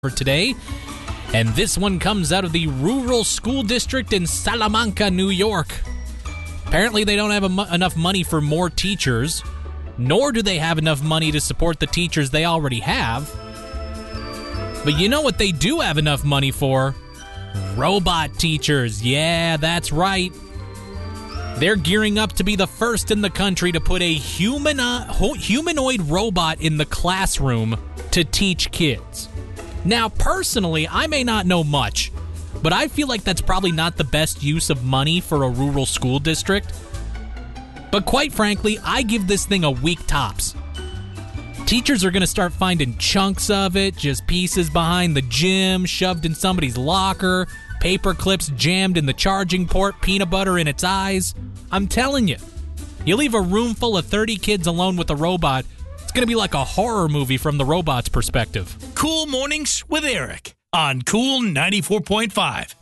for today. And this one comes out of the rural school district in Salamanca, New York. Apparently they don't have enough money for more teachers, nor do they have enough money to support the teachers they already have. But you know what they do have enough money for? Robot teachers. Yeah, that's right. They're gearing up to be the first in the country to put a humanoid robot in the classroom to teach kids. Now, personally, I may not know much, but I feel like that's probably not the best use of money for a rural school district. But quite frankly, I give this thing a week tops. Teachers are going to start finding chunks of it, just pieces behind the gym, shoved in somebody's locker, paper clips jammed in the charging port, peanut butter in its eyes. I'm telling you, you leave a room full of 30 kids alone with a robot, it's going to be like a horror movie from the robot's perspective. Cool Mornings with Eric on Cool 94.5.